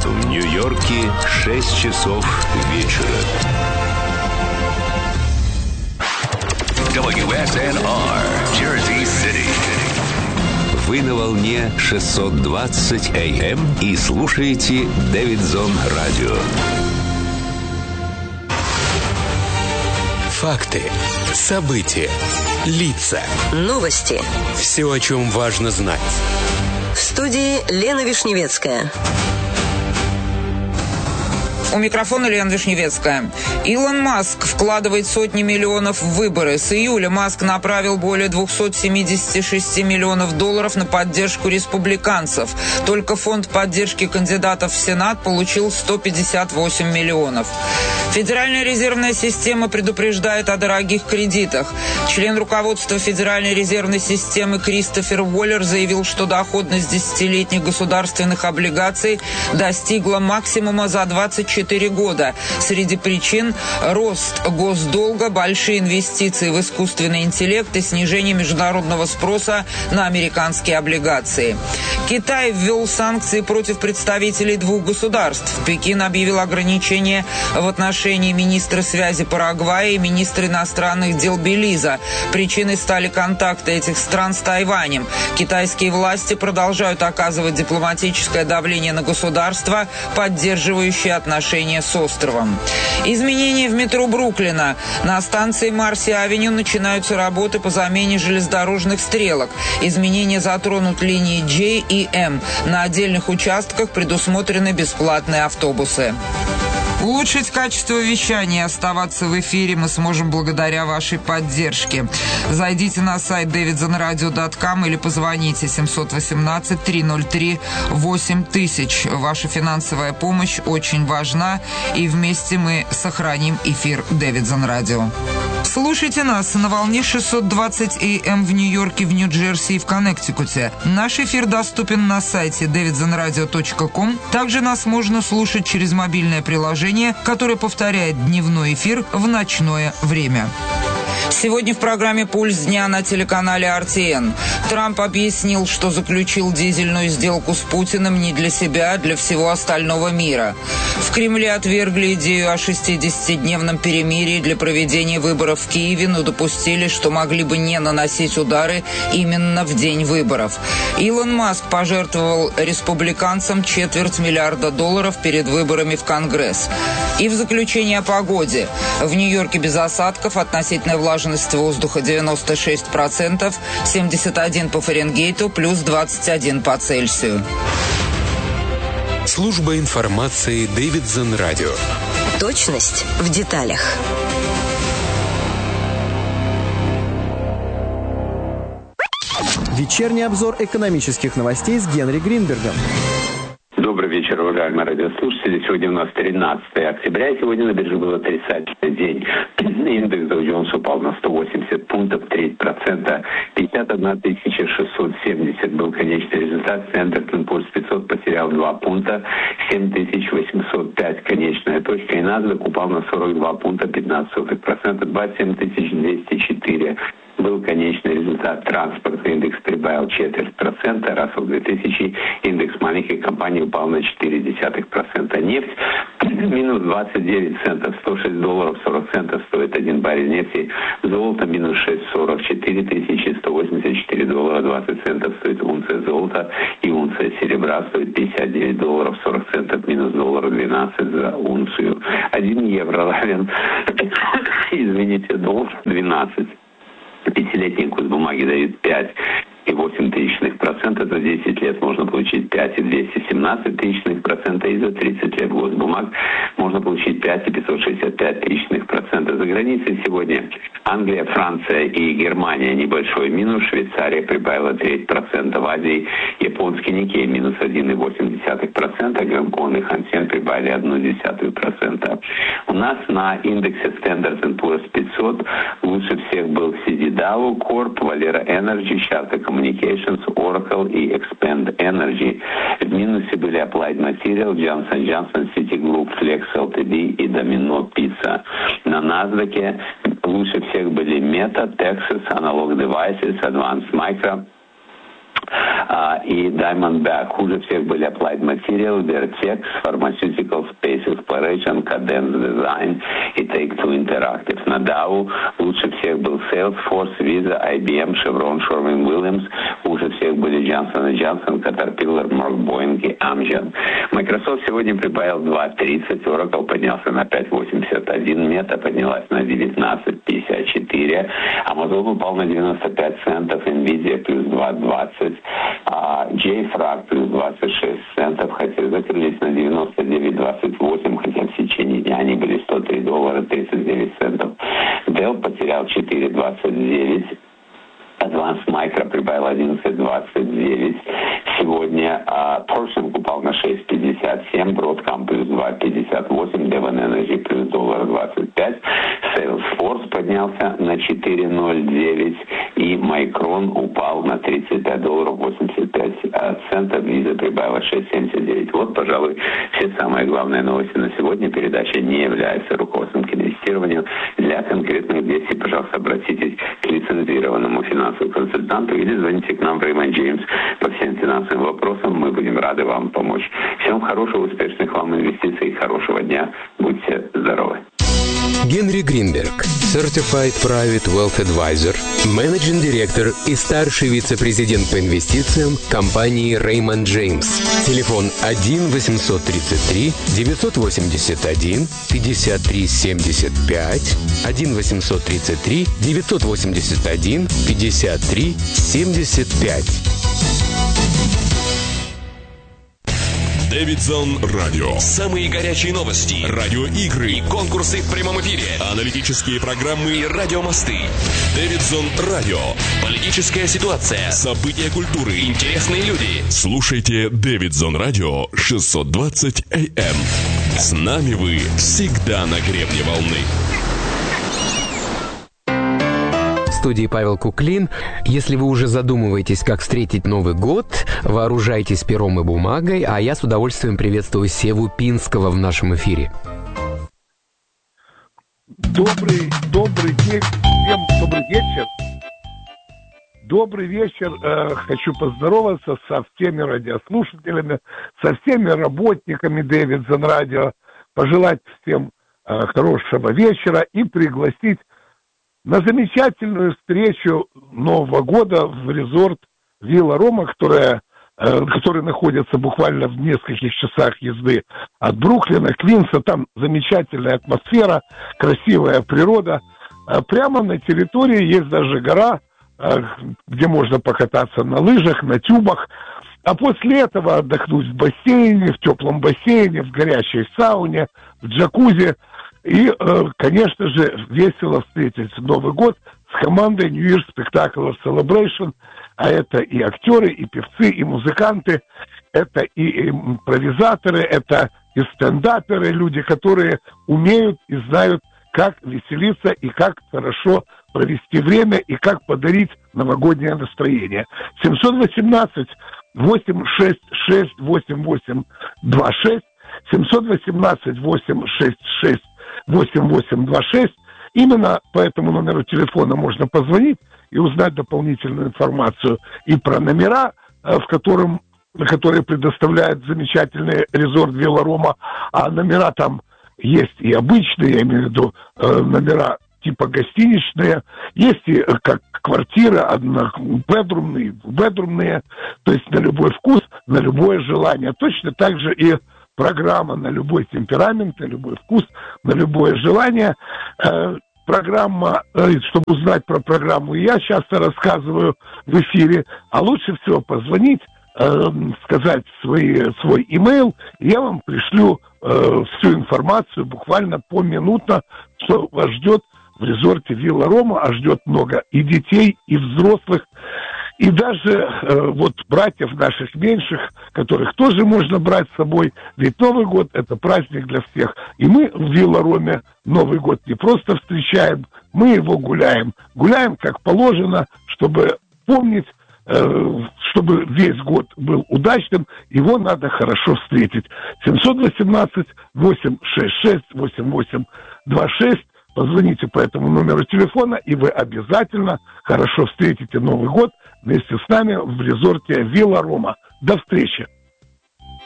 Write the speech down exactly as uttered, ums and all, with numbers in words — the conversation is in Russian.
В Нью-Йорке шесть часов вечера. дабл ю эс эн ар, Jersey City. Вы на волне шестьсот двадцать эй эм и слушаете Дэвидсон Радио. Факты, события, лица. Новости. Все, о чем важно знать. В студии Лена Вишневецкая. У микрофона Лена Вишневецкая. Илон Маск вкладывает сотни миллионов в выборы. С июля Маск направил более двести семьдесят шесть миллионов долларов на поддержку республиканцев. Только фонд поддержки кандидатов в Сенат получил сто пятьдесят восемь миллионов. Федеральная резервная система предупреждает о дорогих кредитах. Член руководства Федеральной резервной системы Кристофер Уоллер заявил, что доходность десятилетних государственных облигаций достигла максимума за двадцать четыре года. Среди причин – рост госдолга, большие инвестиции в искусственный интеллект и снижение международного спроса на американские облигации. Китай ввел санкции против представителей двух государств. Пекин объявил ограничения в отношении министра связи Парагвая и министра иностранных дел Белиза. Причиной стали контакты этих стран с Тайванем. Китайские власти продолжают оказывать дипломатическое давление на государства, поддерживающие отношения с островом. Изменения в метро Бруклина. На станции Марси-авеню начинаются работы по замене железнодорожных стрелок. Изменения затронут линии J и M. На отдельных участках предусмотрены бесплатные автобусы. Улучшить качество вещания и оставаться в эфире мы сможем благодаря вашей поддержке. Зайдите на сайт дэвидсон радио точка ком или позвоните семь один восемь три ноль три восемь тысяч. Ваша финансовая помощь очень важна, и вместе мы сохраним эфир Дэвидсон Радио. Слушайте нас на волне шестьсот двадцать эй эм в Нью-Йорке, в Нью-Джерси и в Коннектикуте. Наш эфир доступен на сайте дэвидсон радио точка ком. Также нас можно слушать через мобильное приложение, которое повторяет дневной эфир в ночное время. Сегодня в программе «Пульс дня» на телеканале эр ти эн. Трамп объяснил, что заключил дизельную сделку с Путиным не для себя, а для всего остального мира. В Кремле отвергли идею о шестидесятидневном перемирии для проведения выборов в Киеве, но допустили, что могли бы не наносить удары именно в день выборов. Илон Маск пожертвовал республиканцам четверть миллиарда долларов перед выборами в Конгресс. И в заключение о погоде. В Нью-Йорке без осадков, относительная влажность воздуха девяносто шесть процентов, семьдесят один по Фаренгейту, плюс двадцать один по Цельсию. Служба информации Дэвидсон Радио. Точность в деталях. Вечерний обзор экономических новостей с Генри Гринбергом. Добрый вечер, уважаемые радиослушатели. Сегодня у нас тринадцатое октября, и сегодня на бирже был отрицательный день. Индекс Dow Jones упал на сто восемьдесят пунктов, треть процента. пятьдесят одна тысяча шестьсот семьдесят был конечный результат. Standard энд Poor's пятьсот потерял два пункта, семь тысяч восемьсот пять конечная точка. И NASDAQ упал на сорок два пункта, пятнадцать процентов, двадцать семь тысяч двести четыре. Был конечный результат. Транспортный индекс прибавил четверть процента, Russell две тысячи, индекс маленьких компаний упал на четыре десятых процента. Нефть минус двадцать девять центов, сто шесть долларов сорок центов стоит один баррель нефти. Золото минус шесть сорок четыре тысячи сто восемьдесят четыре доллара двадцать центов стоит унция золота, и унция серебра стоит пятьдесят девять долларов сорок центов, минус доллар двенадцать за унцию. один евро равен, извините, доллар двенадцать. Пятилетний курс бумаги дают пять и восемь тысячных процента, за десять лет можно получить пять и двести семнадцать тысячных процента, и за тридцать лет госбумаг можно получить пять и пятьсот шестьдесят пять тысячных процента. За границей сегодня Англия, Франция и Германия небольшой минус, Швейцария прибавила треть процента, в Азии японский Никей минус один и восемь десятых процента, Гонконг и Хансен прибавили одну десятую процента. У нас на индексе Standard энд Poor's пятьсот лучше всех был си ди Dow Corp, Valera Energy, Charter Communications, Oracle и Expand Energy. В минусе были Applied Material, Johnson Johnson, Citigroup, Flex эл ти ди и Domino Pizza. На NASDAQ лучше всех были Meta, Texas, Analog Devices, Advanced Micro, а, и Diamondback. Хуже всех были Applied Materials, Vertex, Pharmaceutical Space Exploration, Cadence Design и Take-Two Interactive. На Dow лучше всех был Salesforce, Visa, ай би эм, Chevron, Sherwin-Williams. Хуже всех были Johnson энд Johnson, Caterpillar, Merck, Boeing и Amgen. Microsoft сегодня прибавил два тридцать, Oracle поднялся на пять восемьдесят один, Meta поднялась на девятнадцать пятьдесят четыре, Amazon упал на девяносто пять центов, Nvidia плюс два двадцать, а джей фраг плюс двадцать шесть центов, хотя закрылись на девяносто девять двадцать восемь, хотя в течение дня они были сто три доллара тридцать девять центов. Dell потерял четыре двадцать девять. Advanced Micro прибавил одиннадцать двадцать девять. Сегодня uh, Torsion упал на шесть пятьдесят семь, Broadcom плюс два пятьдесят восемь, Devon Energy плюс доллар двадцать пять, Salesforce поднялся на четыре ноль девять и Micron упал на тридцать пять долларов восемьдесят пять центов, Visa прибавила шесть семьдесят девять. Вот, пожалуй, все самые главные новости на сегодня. Передача не является руководством к инвестированию. Для конкретных действий, пожалуйста, обратитесь к лицензированному финансовому консультанту или звоните к нам в Raymond James по всем финансовым вопросам. Мы будем рады вам помочь. Всем хорошего, успешных вам инвестиций, хорошего дня. Будьте здоровы. Генри Гринберг, Certified Private Wealth Advisor, менеджинг директор и старший вице-президент по инвестициям компании Raymond James. Телефон один восемьсот тридцать три девятьсот восемьдесят один пятьдесят три семьдесят пять, один восемьсот тридцать три девятьсот восемьдесят один пятьдесят три семьдесят пять. Дэвидсон Радио. Самые горячие новости, радиоигры и конкурсы в прямом эфире, аналитические программы и радиомосты. Дэвидсон Радио. Политическая ситуация, события культуры, интересные люди. Слушайте Дэвидсон Радио шестьсот двадцать эй эм. С нами вы всегда на гребне волны. В студии Павел Куклин. Если вы уже задумываетесь, как встретить Новый год, вооружайтесь пером и бумагой, а я с удовольствием приветствую Севу Пинского в нашем эфире. Добрый, добрый день, всем добрый вечер. Добрый вечер. Э, хочу поздороваться со всеми радиослушателями, со всеми работниками Дэвидсон Радио, пожелать всем э, хорошего вечера и пригласить на замечательную встречу Нового года в резорт Вилла Рома, которая, э, который находится буквально в нескольких часах езды от Бруклина, Квинса. Там замечательная атмосфера, красивая природа. Э, прямо на территории есть даже гора, э, где можно покататься на лыжах, на тюбах. А после этого отдохнуть в бассейне, в теплом бассейне, в горячей сауне, в джакузи. И, конечно же, весело встретить Новый год с командой New Year's Spectacular Celebration. А это и актеры, и певцы, и музыканты, это и импровизаторы, это и стендаперы, люди, которые умеют и знают, как веселиться и как хорошо провести время, и как подарить новогоднее настроение. семьсот восемнадцать восемь шесть шесть восемь восемь два шесть, семьсот восемнадцать восемь шесть шесть восемь восемь два шесть. Именно по этому номеру телефона можно позвонить и узнать дополнительную информацию и про номера, в котором, которые предоставляет замечательный резорт Вилла Рома. А номера там есть и обычные, я имею в виду номера типа гостиничные, есть и как квартиры, однобедрумные, бедрумные, то есть на любой вкус, на любое желание. Точно так же и программа на любой темперамент, на любой вкус, на любое желание. Э, программа, э, чтобы узнать про программу, я часто рассказываю в эфире, а лучше всего позвонить, э, сказать свои, свой имейл, и я вам пришлю э, всю информацию буквально поминутно, что вас ждет в резорте Вилла Рома, а ждет много и детей, и взрослых, и даже э, вот братьев наших меньших, которых тоже можно брать с собой, ведь Новый год – это праздник для всех. И мы в Вилла Роме Новый год не просто встречаем, мы его гуляем. Гуляем как положено, чтобы помнить, э, чтобы весь год был удачным, его надо хорошо встретить. семьсот восемнадцать восемь шесть шесть восемь восемь два шесть. Позвоните по этому номеру телефона, и вы обязательно хорошо встретите Новый год вместе с нами в резорте Вилла Рома. До встречи!